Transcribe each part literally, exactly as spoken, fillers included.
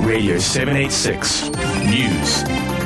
Radio seven eighty-six News.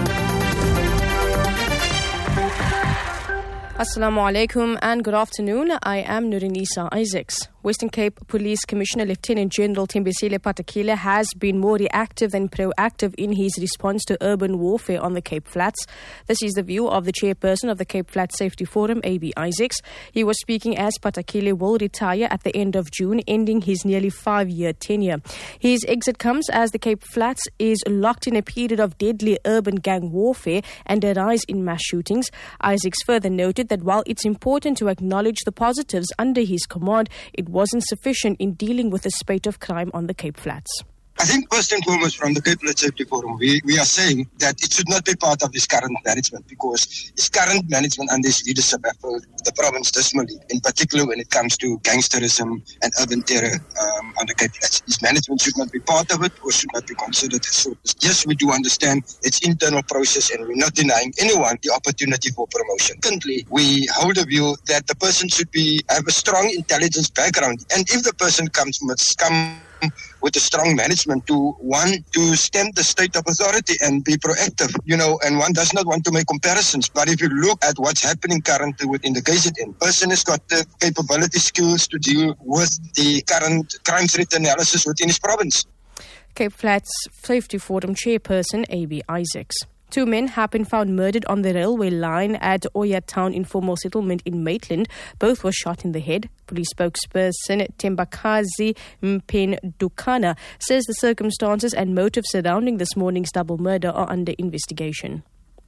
Assalamu alaikum and good afternoon. I am Nurinisa Isaacs. Western Cape Police Commissioner Lieutenant General Thembisile Patekile has been more reactive than proactive in his response to urban warfare on the Cape Flats. This is the view of the chairperson of the Cape Flats Safety Forum, A B Isaacs. He was speaking as Patekile will retire at the end of June, ending his nearly five-year tenure. His exit comes as the Cape Flats is locked in a period of deadly urban gang warfare and a rise in mass shootings. Isaacs further noted that while it's important to acknowledge the positives under his command, it wasn't sufficient in dealing with the spate of crime on the Cape Flats. I think first and foremost from the Cape Flats Safety Forum, we, we are saying that it should not be part of his current management because his current management under his leadership have failed the province dismally, in particular when it comes to gangsterism and urban terror um, on the Cape Flats. His management should not be part of it or should not be considered as so. Yes, we do understand its internal process and we're not denying anyone the opportunity for promotion. Secondly, we hold a view that the person should be have a strong intelligence background, and if the person comes must come with a strong management to one to stem the state of authority and be proactive, you know, and one does not want to make comparisons. But if you look at what's happening currently within the K Z N, person has got the capability skills to deal with the current crime threat analysis within his province. Cape Flats Safety Forum chairperson A B Isaacs. Two men have been found murdered on the railway line at Oya Town informal settlement in Maitland. Both were shot in the head. Police spokesperson Tembakazi Mpendukana says the circumstances and motives surrounding this morning's double murder are under investigation.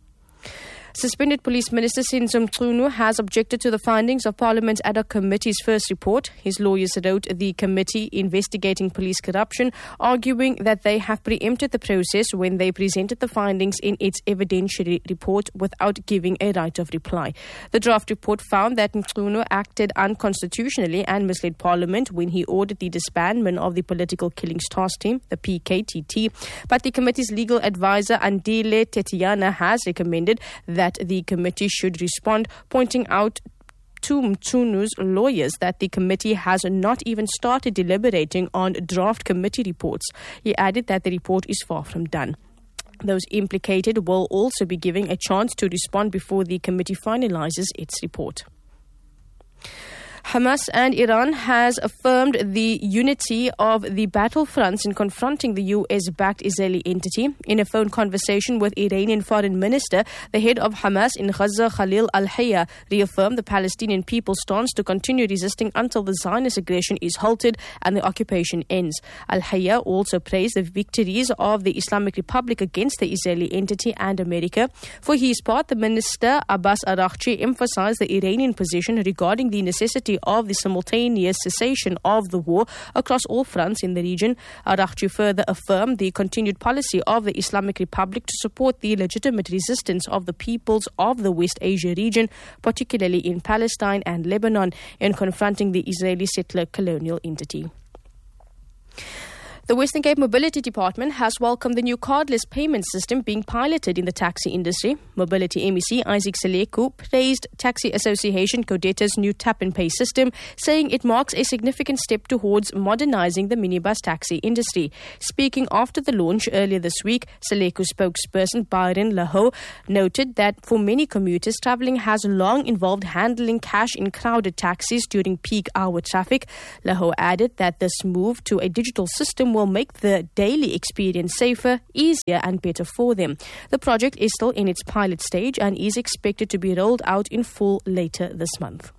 Suspended Police Minister Senzo Mchunu has objected to the findings of Parliament's ad hoc committee's first report. His lawyers wrote the committee investigating police corruption, arguing that they have preempted the process when they presented the findings in its evidentiary report without giving a right of reply. The draft report found that Mchunu acted unconstitutionally and misled Parliament when he ordered the disbandment of the Political Killings Task Team, the P K T T. But the committee's legal advisor, Andile Tetiana, has recommended that that the committee should respond, pointing out to Mchunu's lawyers that the committee has not even started deliberating on draft committee reports. He added that the report is far from done. Those implicated will also be given a chance to respond before the committee finalizes its report. Hamas and Iran has affirmed the unity of the battlefronts in confronting the U S-backed Israeli entity. In a phone conversation with Iranian Foreign Minister, the head of Hamas in Gaza, Khalil al-Hayya, reaffirmed the Palestinian people's stance to continue resisting until the Zionist aggression is halted and the occupation ends. Al-Hayya also praised the victories of the Islamic Republic against the Israeli entity and America. For his part, the minister, Abbas Araghchi, emphasized the Iranian position regarding the necessity of the simultaneous cessation of the war across all fronts in the region. Araghchi further affirmed the continued policy of the Islamic Republic to support the legitimate resistance of the peoples of the West Asia region, particularly in Palestine and Lebanon, in confronting the Israeli settler colonial entity. The Western Cape Mobility Department has welcomed the new cardless payment system being piloted in the taxi industry. Mobility M E C Isaac Seleku praised Taxi Association Codeta's new tap and pay system, saying it marks a significant step towards modernizing the minibus taxi industry. Speaking after the launch earlier this week, Seleku spokesperson Byron Laho noted that for many commuters, traveling has long involved handling cash in crowded taxis during peak hour traffic. Laho added that this move to a digital system will make the daily experience safer, easier and better for them. The project is still in its pilot stage and is expected to be rolled out in full later this month.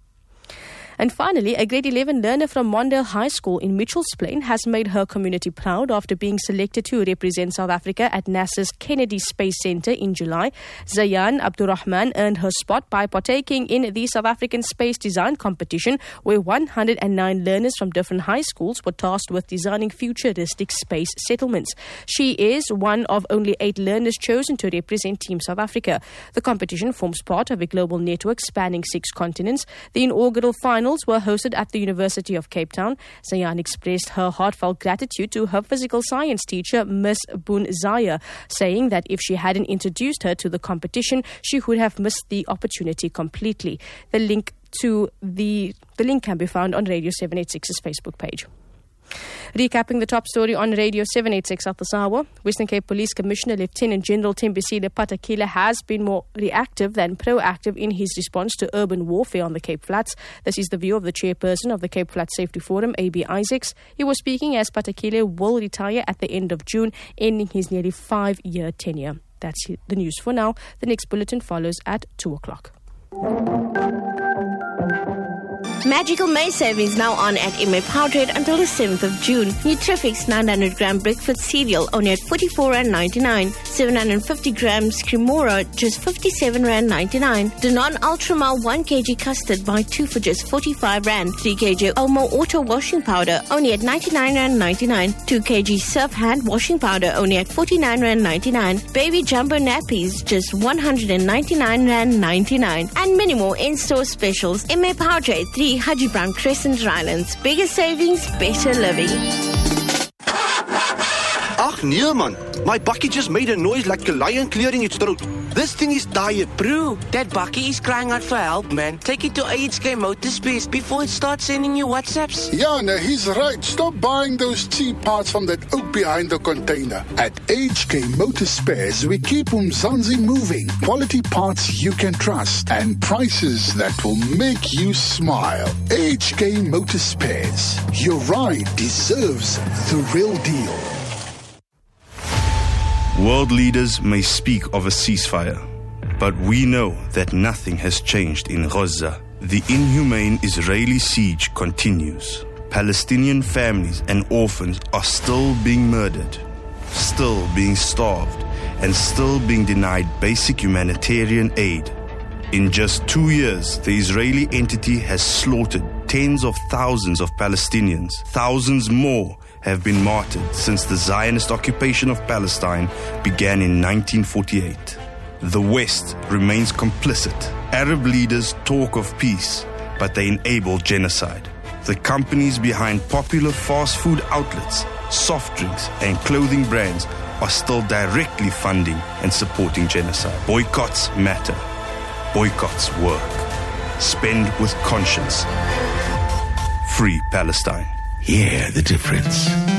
And finally, a grade eleven learner from Mondale High School in Mitchells Plain has made her community proud after being selected to represent South Africa at NASA's Kennedy Space Center in July. Zayan Abdurrahman earned her spot by partaking in the South African Space Design Competition, where one hundred nine learners from different high schools were tasked with designing futuristic space settlements. She is one of only eight learners chosen to represent Team South Africa. The competition forms part of a global network spanning six continents. The inaugural final were hosted at the University of Cape Town. Zayan expressed her heartfelt gratitude to her physical science teacher, Miss Bunzaya, saying that if she hadn't introduced her to the competition, she would have missed the opportunity completely. The link to the the link can be found on Radio seven eighty-six's Facebook page. Recapping the top story on Radio seven eighty-six at this hour, Western Cape Police Commissioner Lieutenant General Thembisile Patakile has been more reactive than proactive in his response to urban warfare on the Cape Flats. This is the view of the chairperson of the Cape Flats Safety Forum, A B Isaacs. He was speaking as Patakile will retire at the end of June, ending his nearly five-year tenure. That's the news for now. The next bulletin follows at two o'clock. Magical May savings now on at M A Powertrade until the seventh of June. Nutrifix nine hundred gram breakfast cereal only at forty-four rand ninety-nine. seven hundred fifty grams Cremora just fifty-seven rand ninety-nine. Danone Ultramal one kilogram custard buy two for just forty-five rand. three kilograms Omo Auto washing powder only at ninety-nine rand ninety-nine. two kilograms Surf hand washing powder only at forty-nine rand ninety-nine. Baby Jumbo nappies just one hundred ninety-nine rand ninety-nine. And many more in-store specials. M A Powertrade three Haji Brown Crescent, Rylands. Bigger savings, better living. Ach nee man, my bakkie just made a noise like a lion clearing its throat. This thing is tired. Bro, that bakkie is crying out for help, man. Take it to A H K Motorspace before it starts sending you WhatsApps. Yeah, no, he's right. Stop buying those cheap parts from that oak behind the container. At A H K Motorspares, we keep Umzansi moving. Quality parts you can trust and prices that will make you smile. A H K Motorspares. Your ride deserves the real deal. World leaders may speak of a ceasefire, but we know that nothing has changed in Gaza. The inhumane Israeli siege continues. Palestinian families and orphans are still being murdered, still being starved, and still being denied basic humanitarian aid. In just two years, the Israeli entity has slaughtered tens of thousands of Palestinians. Thousands more have been martyred since the Zionist occupation of Palestine began in nineteen forty-eight. The West remains complicit. Arab leaders talk of peace, but they enable genocide. The companies behind popular fast food outlets, soft drinks, and clothing brands are still directly funding and supporting genocide. Boycotts matter. Boycotts work. Spend with conscience. Free Palestine. Hear the difference.